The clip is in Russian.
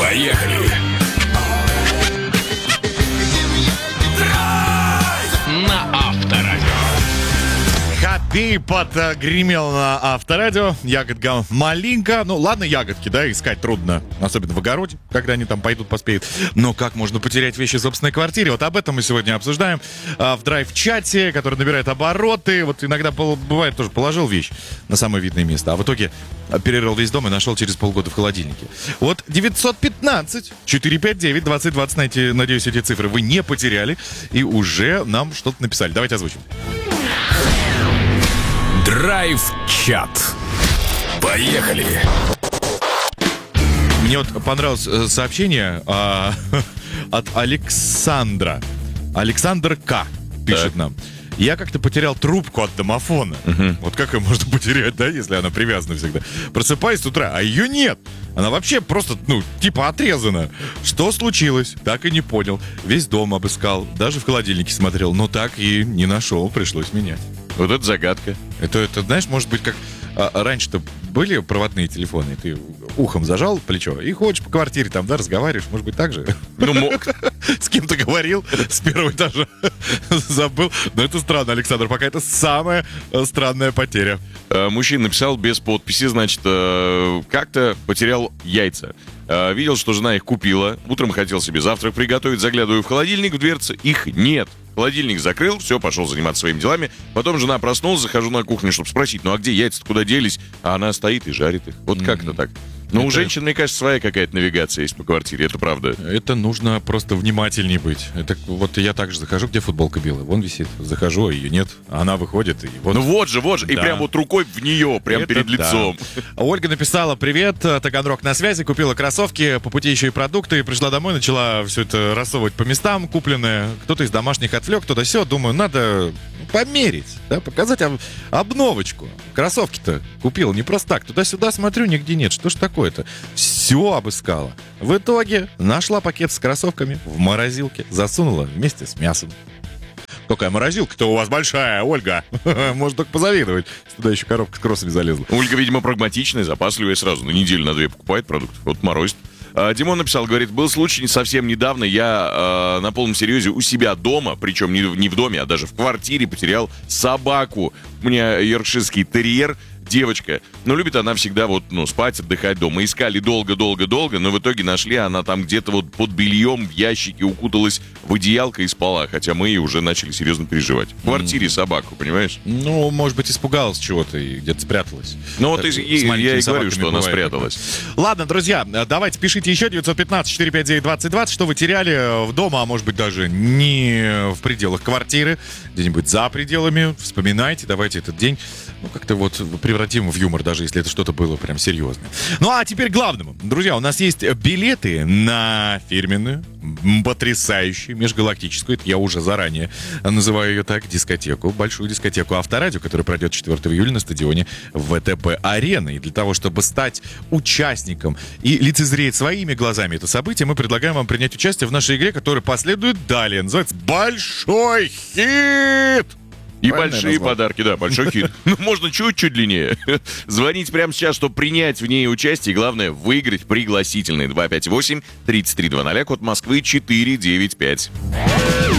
Поехали! Драйв на Авторадио. Хабиб отгремел на Авторадио. Ягодка маленько. Ну, ладно, ягодки, да, искать трудно. Особенно в огороде, когда они там пойдут, поспеют. Но как можно потерять вещи в собственной квартире? Вот об этом мы сегодня обсуждаем в драйв-чате, который набирает обороты. Вот иногда бывает тоже положил вещь на самое видное место, а в итоге перерыл весь дом и нашел через полгода в холодильнике. Вот 915-459-2020, надеюсь, эти цифры вы не потеряли и уже нам что-то написали. Давайте озвучим. Драйв-чат. Поехали! Мне вот понравилось сообщение от Александра. Александр К. пишет нам. Я как-то потерял трубку от домофона. Вот как ее можно потерять, да, если она привязана всегда? Просыпаюсь с утра, а ее нет. Она вообще просто, типа отрезана. Что случилось? Так и не понял. Весь дом обыскал, даже в холодильнике смотрел, но так и не нашел, пришлось менять. Вот это загадка. Это знаешь, может быть, как раньше-то были проводные телефоны, ты ухом зажал плечо и ходишь по квартире, там, да, разговариваешь, может быть, так же? Ну, мог. С кем-то говорил с первого этажа, забыл. Но это странно, Александр, пока это самая странная потеря. Мужчина написал без подписи, значит, как-то потерял яйца. Видел, что жена их купила. Утром хотел себе завтрак приготовить. Заглядываю в холодильник, в дверце. Их нет. Холодильник закрыл, все, пошел заниматься своими делами. Потом жена проснулась, захожу на кухню, чтобы спросить, а где яйца-то, куда делись? А она стоит и жарит их. Вот как-то так. Но у женщин, мне кажется, своя какая-то навигация есть по квартире, это правда. Это нужно просто внимательней быть. Это вот я также захожу, где футболка белая, вон висит. Захожу, а ее нет, она выходит. И вот... Ну вот же, да. И прям вот рукой в нее, прям это перед лицом. Ольга написала: привет, Таганрог на связи, купила кроссовки, по пути еще и продукты, пришла домой, начала все это рассовывать по местам купленное. Кто-то из домашних отвлек, кто-то все. Думаю, надо померить, да, показать обновочку. Кроссовки-то купил не просто так. Туда-сюда смотрю, нигде нет. Что ж такое-то? Все обыскала. В итоге нашла пакет с кроссовками в морозилке, засунула вместе с мясом. Какая морозилка-то у вас большая, Ольга. Можно только позавидовать. Туда еще коробка с кроссами залезла. Ольга, видимо, прагматичная, запасливая, сразу на неделю, на 2 покупает продукты. Вот морозит. Димон написал, говорит, был случай совсем недавно, я на полном серьезе у себя дома, причем не в доме, а даже в квартире потерял собаку. У меня йоркширский терьер, девочка, но любит она всегда спать, отдыхать дома. Искали долго, но в итоге нашли, она там где-то вот под бельем в ящике укуталась в одеялко и спала, хотя мы уже начали серьезно переживать. В квартире собаку, понимаешь? Ну, может быть, испугалась чего-то и где-то спряталась. Ну вот я и говорю, что она спряталась. Ладно, друзья, давайте пишите еще 915-459-2020, что вы теряли в дома, а может быть даже не в пределах квартиры, где-нибудь за пределами. Вспоминайте, давайте этот день как-то превратим в юмор, даже если это что-то было прям серьезное. Ну а теперь к главному. Друзья, у нас есть билеты на фирменную, потрясающую, межгалактическую, это я уже заранее называю ее так, дискотеку, большую дискотеку Авторадио, которая пройдет 4 июля на стадионе ВТБ-Арена. И для того, чтобы стать участником и лицезреть своими глазами это событие, мы предлагаем вам принять участие в нашей игре, которая последует далее. Называется «Большой хит». И правильно большие подарки, да, большой хит. Можно чуть-чуть длиннее. Звоните прямо сейчас, чтобы принять в ней участие. И главное, выиграть пригласительный 258-3300, код Москвы 495.